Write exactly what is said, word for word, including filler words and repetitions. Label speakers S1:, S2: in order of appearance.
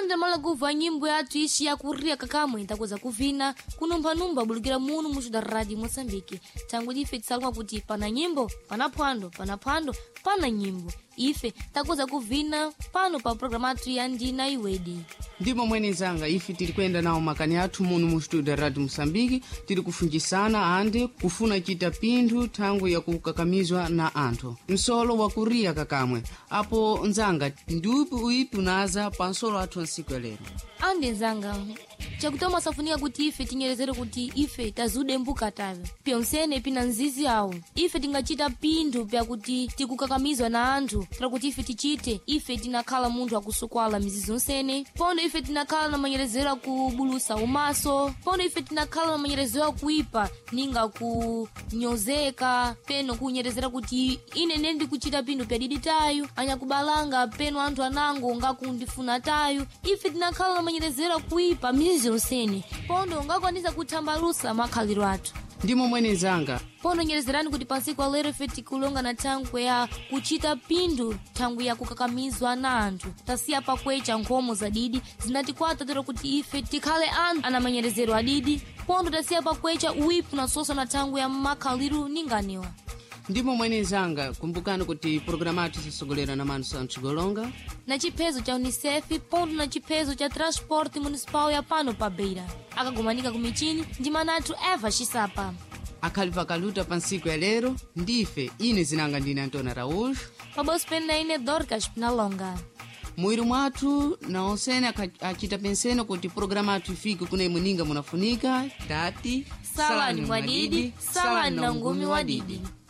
S1: anda mala kuva nyimbo yathu ishi ya kuria kakamwe itakuza kuvina kunumphanumba bulikira muno muchuda Radio Mozambique. Tangu ife tisalwa kuti pana nyimbo, pana phwando, pana phwando, pana nyimbo. Ife takuza kuvina pano pa programa atu ya Ndina Iwedi.
S2: Ndipo mwene zanga ife tili kwenda nao makani athu muno mu studio Radio Mozambique, tili kufunjisana ande kufuna chita pinthu tangu ya kukakamizwa na anthu. Msolo wa kuria kakamwe. Apo nzanga ndiupi uipi unaza pa nsolo athu nsiku ya lero.
S1: Ande nzanga chakutoma safunika kuti ife tinyerezere kuti ife tazude mbuka tave. Pia nsene pina nzizi awo. Ife tingachita pinthu pya kuti tikukakamizwa na anthu. Tira kuti ife tichite, ife tinakhala munthu akusukwala mizizi nsene. Pondo ife tinakhala na manyerezera kubulusa umaso. Pondo ife tinakhala na manyerezera kuipa ninga kunyozeka. Peno kunyerezera kuti ine nendi kuchita pinthu pya didi tayo. Anya kubalanga peno anthu anango nga kundifuna tayo. Ife tinakhala na manyerezera kuipa mizizi nsene. Pondo ngakwanisa kutambalusa makhaliro athu.
S2: Ndimo mwene zanga.
S1: Pondo nyerezerani kuti pansiku wa lero ife tikulonga na tangu ya kuchita pindu tangu ya kukakamizwa na anthu. Tasiya pakwecha nkhomo za didi zinatikwata tero kuti ife tikhale anthu ana manyerezero adidi. Pondo tasiya pakwecha uipu na sosa na tangu ya makhaliru ninganiwa.
S2: Ndimo mwene zanga kumbukani kuti programati sisogolera na manu sa mchigolonga
S1: na chipezo cha Unicef pondo na chipezo cha Transporte Municipal ya pano pa Beira. Akagumanika kumichini ndimanatu Eva Chisapa.
S2: Akhali pakaluta pansiku ya lero ndife ine zinanga ndine Antona Raul.
S1: Pabos pena ine Dorcas Pinalonga.
S2: Mwiri mwathu na onsene achita penseno kuti programatu ifike kuna imuninga munafunika tati
S1: salani mwadidi, salani na ngumi wadidi.